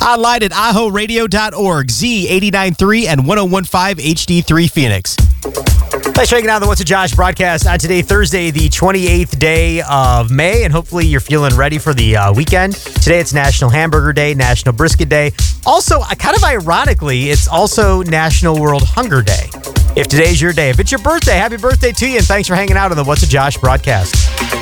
Online at ahoradio.org, Z89.3 and 101.5 HD3 Phoenix. Thanks for hanging out on the What's a Josh broadcast on today, Thursday, the 28th day of May, and hopefully you're feeling ready for the weekend. Today it's National Hamburger Day, National Brisket Day. Also, kind of ironically, it's also National World Hunger Day. If today's your day, if it's your birthday, happy birthday to you, and thanks for hanging out on the What's a Josh broadcast.